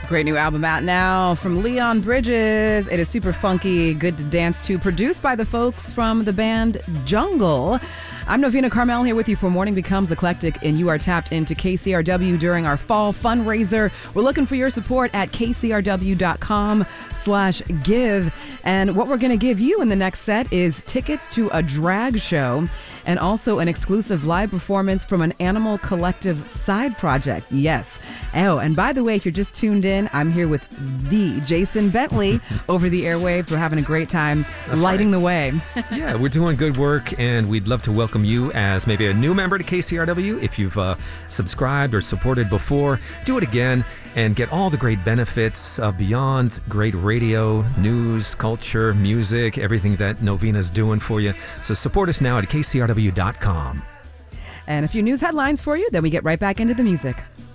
Great new album out now from Leon Bridges. It is super funky, good to dance to, produced by the folks from the band Jungle. I'm Novena Carmel here with you for Morning Becomes Eclectic, and you are tapped into KCRW during our fall fundraiser. We're looking for your support at kcrw.com/give. And what we're going to give you in the next set is tickets to a drag show and also an exclusive live performance from an Animal Collective side project. Yes. Oh, and by the way, if you're just tuned in, I'm here with the Jason Bentley over the airwaves. We're having a great time lighting the way. Yeah, we're doing good work, and we'd love to welcome you as maybe a new member to KCRW. If you've subscribed or supported before, do it again and get all the great benefits beyond great radio, news, culture, music, everything that Novena's doing for you. So support us now at kcrw.com. And a few news headlines for you, then we get right back into the music.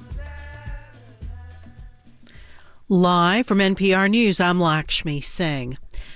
Live from NPR News, I'm Lakshmi Singh.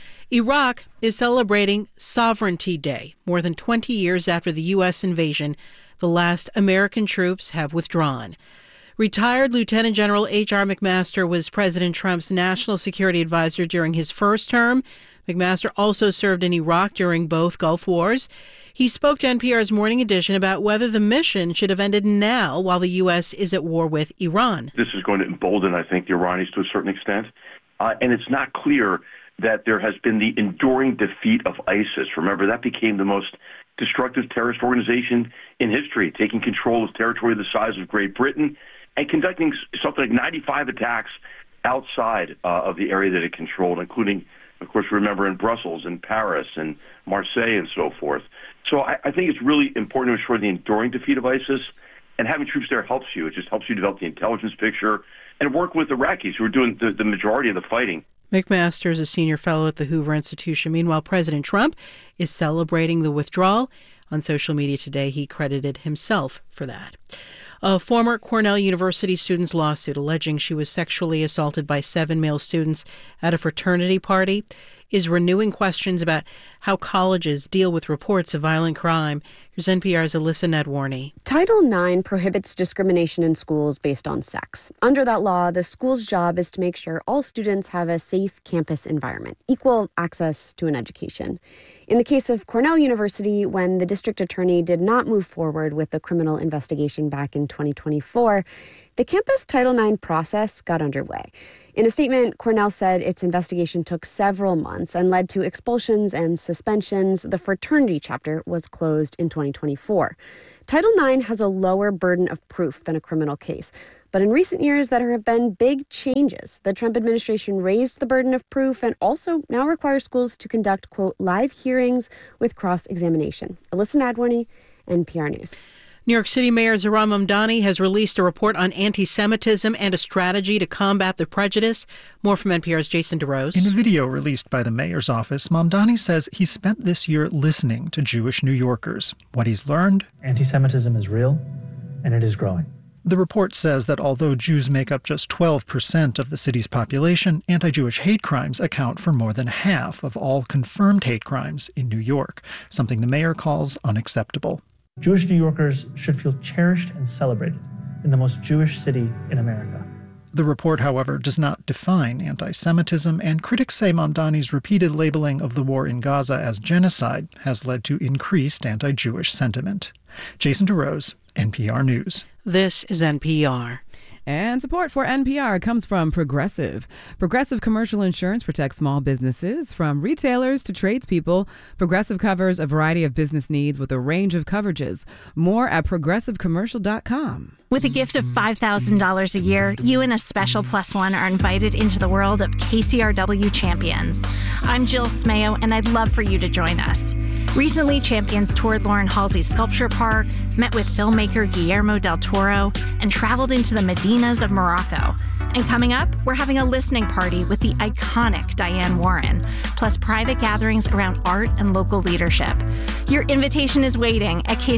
Iraq is celebrating Sovereignty Day. More than 20 years after the U.S. invasion, the last American troops have withdrawn. Retired Lieutenant General H.R. McMaster was President Trump's national security advisor during his first term. McMaster also served in Iraq during both Gulf Wars. He spoke to NPR's Morning Edition about whether the mission should have ended now while the U.S. is at war with Iran. This is going to embolden, I think, the Iranians to a certain extent. And it's not clear that there has been the enduring defeat of ISIS. Remember, that became the most destructive terrorist organization in history, taking control of territory the size of Great Britain and conducting something like 95 attacks outside of the area that it controlled, including, of course, remember, in Brussels and Paris and Marseille and so forth. So I think it's really important to ensure the enduring defeat of ISIS, and having troops there helps you. It just helps you develop the intelligence picture and work with Iraqis who are doing the majority of the fighting. McMaster is a senior fellow at the Hoover Institution. Meanwhile, President Trump is celebrating the withdrawal. On social media today, he credited himself for that. A former Cornell University student's lawsuit alleging she was sexually assaulted by 7 male students at a fraternity party is renewing questions about how colleges deal with reports of violent crime. Here's NPR's Alyssa Nedwarney. Title IX prohibits discrimination in schools based on sex. Under that law, the school's job is to make sure all students have a safe campus environment, equal access to an education. In the case of Cornell University, when the district attorney did not move forward with the criminal investigation back in 2024, the campus Title IX process got underway. In a statement, Cornell said its investigation took several months and led to expulsions and suspensions. The fraternity chapter was closed in 2024. Title IX has a lower burden of proof than a criminal case. But in recent years, there have been big changes. The Trump administration raised the burden of proof and also now requires schools to conduct, quote, live hearings with cross-examination. Alyssa Nadwarney, NPR News. New York City Mayor Zohran Mamdani has released a report on anti-Semitism and a strategy to combat the prejudice. More from NPR's Jason DeRose. In a video released by the mayor's office, Mamdani says he spent this year listening to Jewish New Yorkers. What he's learned? Anti-Semitism is real, and it is growing. The report says that although Jews make up just 12% of the city's population, anti-Jewish hate crimes account for more than half of all confirmed hate crimes in New York, something the mayor calls unacceptable. Jewish New Yorkers should feel cherished and celebrated in the most Jewish city in America. The report, however, does not define anti-Semitism, and critics say Mamdani's repeated labeling of the war in Gaza as genocide has led to increased anti-Jewish sentiment. Jason DeRose, NPR News. This is NPR. And support for NPR comes from Progressive. Progressive Commercial Insurance protects small businesses from retailers to tradespeople. Progressive covers a variety of business needs with a range of coverages. More at progressivecommercial.com. With a gift of $5,000 a year, you and a special plus one are invited into the world of KCRW Champions. I'm Jill Smayo, and I'd love for you to join us. Recently, Champions toured Lauren Halsey's Sculpture Park, met with filmmaker Guillermo del Toro, and traveled into the Medinas of Morocco. And coming up, we're having a listening party with the iconic Diane Warren, plus private gatherings around art and local leadership. Your invitation is waiting at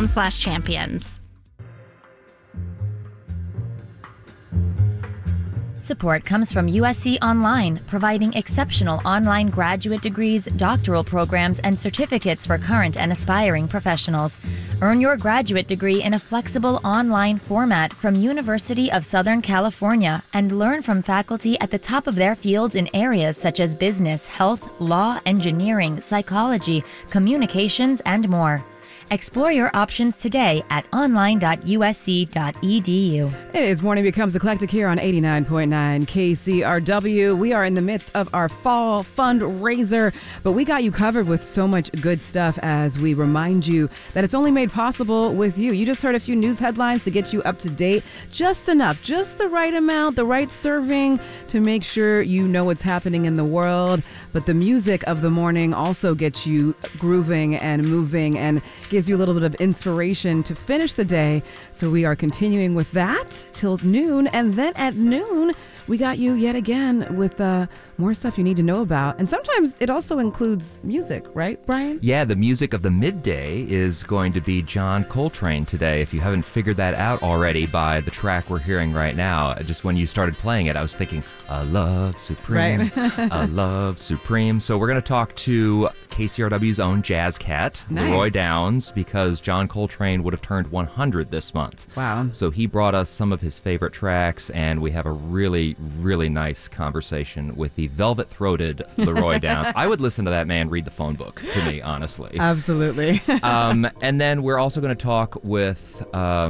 kcrw.com/champions. Support comes from USC Online, providing exceptional online graduate degrees, doctoral programs, and certificates for current and aspiring professionals. Earn your graduate degree in a flexible online format from University of Southern California and learn from faculty at the top of their fields in areas such as business, health, law, engineering, psychology, communications, and more. Explore your options today at online.usc.edu. It is Morning Becomes Eclectic here on 89.9 KCRW. We are in the midst of our fall fundraiser, but we got you covered with so much good stuff as we remind you that it's only made possible with you. You just heard a few news headlines to get you up to date, just enough, just the right amount, the right serving to make sure you know what's happening in the world. But the music of the morning also gets you grooving and moving and gives you a little bit of inspiration to finish the day. So we are continuing with that till noon. And then at noon, we got you yet again with more stuff you need to know about. And sometimes it also includes music, right, Brian? Yeah, the music of the midday is going to be John Coltrane today. If you haven't figured that out already by the track we're hearing right now, just when you started playing it, I was thinking, a love supreme, right. A love supreme. So we're going to talk to KCRW's own jazz cat, Nice. Leroy Downs, because John Coltrane would have turned 100 this month. Wow. So he brought us some of his favorite tracks, and we have a really, really nice conversation with the velvet-throated Leroy Downs. I would listen to that man read the phone book to me, honestly. Absolutely. And then we're also going to talk with,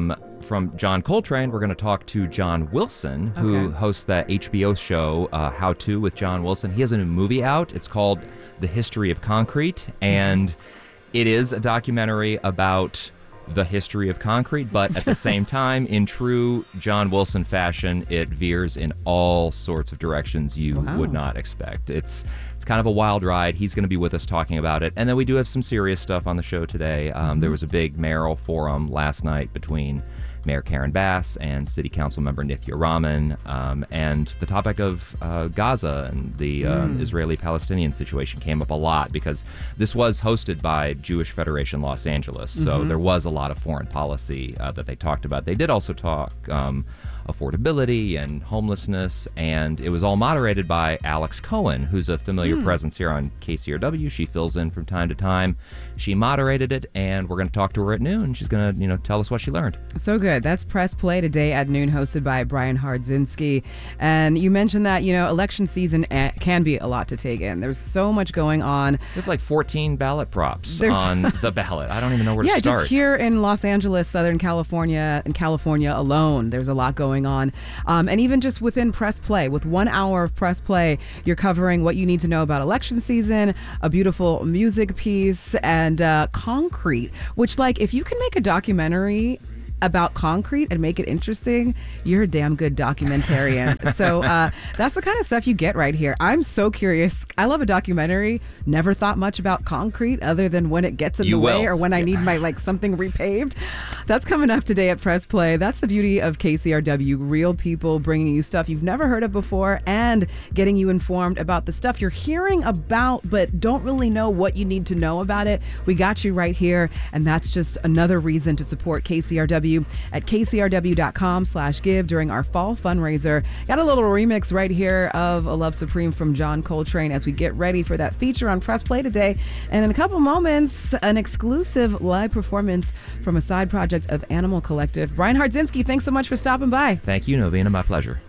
from John Coltrane, we're going to talk to John Wilson, who hosts that HBO show, How To with John Wilson. He has a new movie out. It's called The History of Concrete, and it is a documentary about the history of concrete, but at the same time, in true John Wilson fashion, it veers in all sorts of directions you would not expect. It's kind of a wild ride. He's going to be with us talking about it. And then we do have some serious stuff on the show today. There was a big mayoral forum last night between Mayor Karen Bass and City Council member Nithya Rahman, and the topic of Gaza and the Israeli-Palestinian situation came up a lot because this was hosted by Jewish Federation Los Angeles, so there was a lot of foreign policy that they talked about. They did also talk affordability and homelessness, and it was all moderated by Alex Cohen, who's a familiar presence here on KCRW. She fills in from time to time. She moderated it, and we're going to talk to her at noon. She's going to, tell us what she learned. So good. That's Press Play today at noon, hosted by Brian Hardzinski. And you mentioned that, election season can be a lot to take in. There's so much going on. We have like 14 ballot props on the ballot. I don't even know where to start. Yeah, just here in Los Angeles, Southern California, and California alone, there's a lot going on. And even just within Press Play, with 1 hour of Press Play, you're covering what you need to know about election season, a beautiful music piece, and concrete, which, if you can make a documentary about concrete and make it interesting, you're a damn good documentarian. So that's the kind of stuff you get right here. I'm so curious. I love a documentary. Never thought much about concrete other than when it gets in the way or when I need my something repaved. That's coming up today at Press Play. That's the beauty of KCRW. Real people bringing you stuff you've never heard of before and getting you informed about the stuff you're hearing about but don't really know what you need to know about it. We got you right here, and that's just another reason to support KCRW at kcrw.com/give during our fall fundraiser. Got a little remix right here of A Love Supreme from John Coltrane as we get ready for that feature on Press Play today. And in a couple moments, an exclusive live performance from a side project of Animal Collective. Brian Hardzinski, thanks so much for stopping by. Thank you, Novena. My pleasure.